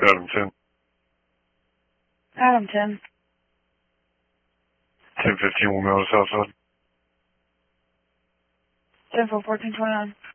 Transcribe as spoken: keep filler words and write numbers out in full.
Adam ten. Adam ten. ten fifteen, one Mill Southside. ten four fourteen twenty-nine.